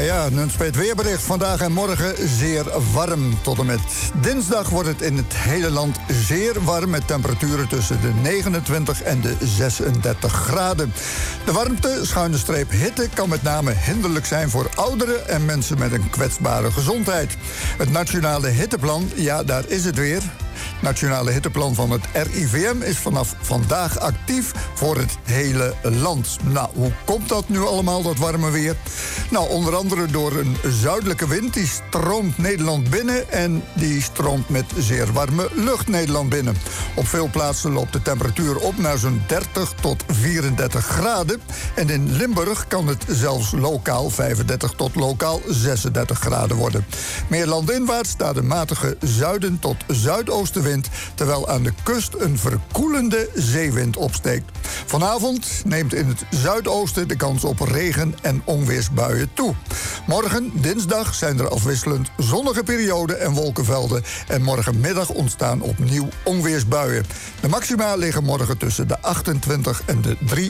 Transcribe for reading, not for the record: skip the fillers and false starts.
Ja, een speet weerbericht. Vandaag en morgen zeer warm. Tot en met dinsdag wordt het in het hele land zeer warm... met temperaturen tussen de 29 en de 36 graden. De warmte, schuine streep hitte, kan met name hinderlijk zijn... voor ouderen en mensen met een kwetsbare gezondheid. Het Nationale Hitteplan, ja, daar is het weer... Het Nationale Hitteplan van het RIVM is vanaf vandaag actief voor het hele land. Nou, hoe komt dat nu allemaal, dat warme weer? Nou, onder andere door een zuidelijke wind. Die stroomt Nederland binnen en die stroomt met zeer warme lucht Nederland binnen. Op veel plaatsen loopt de temperatuur op naar zo'n 30 tot 34 graden. En in Limburg kan het zelfs lokaal 35 tot lokaal 36 graden worden. Meer landinwaarts staat een matige zuiden tot zuidoostenwind... terwijl aan de kust een verkoelende zeewind opsteekt. Vanavond neemt in het zuidoosten de kans op regen- en onweersbuien toe. Morgen, dinsdag, zijn er afwisselend zonnige perioden en wolkenvelden... en morgenmiddag ontstaan opnieuw onweersbuien. De maxima liggen morgen tussen de 28 en de